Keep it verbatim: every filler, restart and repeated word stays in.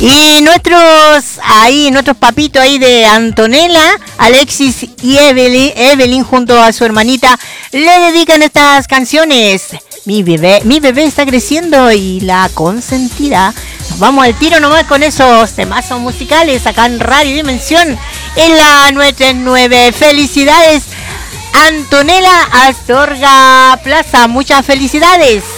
Y nuestros, ahí, nuestros papitos ahí de Antonella, Alexis y Evelyn, Evelyn junto a su hermanita, le dedican estas canciones. Mi bebé, mi bebé está creciendo y la consentirá. Nos vamos al tiro nomás con esos temazos musicales acá en Radio Dimensión. En la nueve nueve. Felicidades, Antonella Astorga Plaza. Muchas felicidades.